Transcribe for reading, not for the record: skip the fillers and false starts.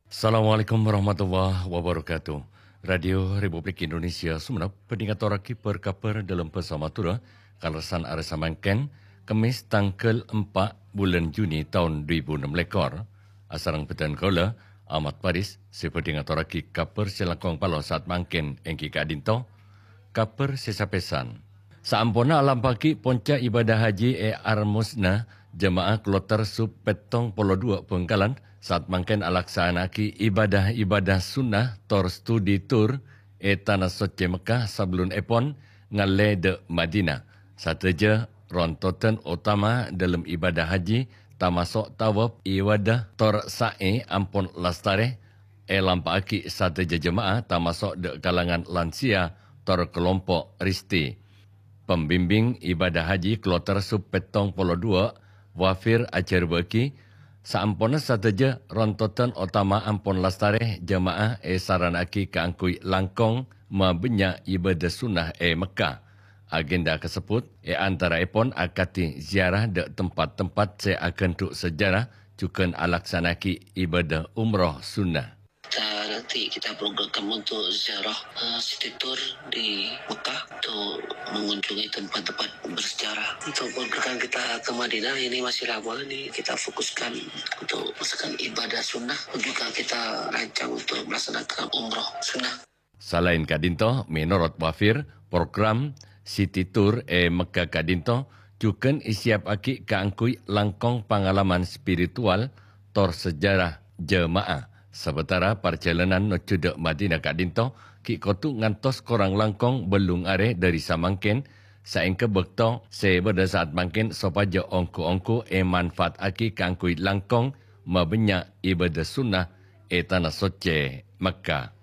Assalamualaikum warahmatullahi wabarakatuh. Radio Republik Indonesia Sumenep pendengar toraki perkaper dalam pesamatura kalasan Arisa Mangken Kamis tanggal 4 bulan Juni tahun 2016. Asarang petan kola Ahmad Paris sepedingat toraki kaper selangkong palo saat Mangken engki kadinto kaper sesapesan. Saampona alam pagi ponca ibadah haji Armusna jemaah kloter sub petong polo 2 Pengkalan saat mangken alaksanaki ibadah-ibadah sunnah tor studi tur tanah soce Mekah sablun epon ngale de Madinah. Sateja rontotan utama dalam ibadah haji tamasok tawaf ibadah tor sa'i ampun lastare lampaki sateja jemaah tamasok de kalangan lansia tor kelompok risti. Pembimbing ibadah haji kloter sub petong polo 2 Wafir Acerbeki saampona sateja rontotan utama ampun lastare jemaah saranaki keangkui langkong mabenya ibadah sunnah Mekah. Agenda tersebut antara epon akati ziarah de tempat-tempat se akan tuk sejarah cukan alaksanaki ibadah umroh sunnah. Nanti kita programkan untuk ziarah City Tour di Mekah untuk mengunjungi tempat-tempat bersejarah. Untuk program kita ke Madinah ini masih lama nih, kita fokuskan untuk melaksanakan ibadah sunnah, juga kita rancang untuk melaksanakan umroh sunnah. Selain kadinto, menurut Wafir, program City Tour Mekah kadinto juga isiap aki keangkui langkong pengalaman spiritual tor sejarah jemaah. Sementara perjalanan menuju ke Madinah kadinto ki kotu ngantos korang langkong belum are dari samangken saengke bekto se pada saat mangken sopaja ongko-ongko manfaat aki kangkui langkong mabenya ibadah sunnah tanah soce Mekah.